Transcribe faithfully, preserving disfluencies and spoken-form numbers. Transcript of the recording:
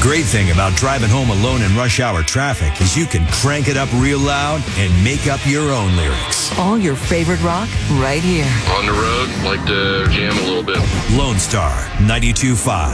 great thing about driving home alone in rush hour traffic is you can crank it up real loud and make up your own lyrics. All your favorite rock right here. On the road, like to jam a little bit. Lone Star ninety-two point five.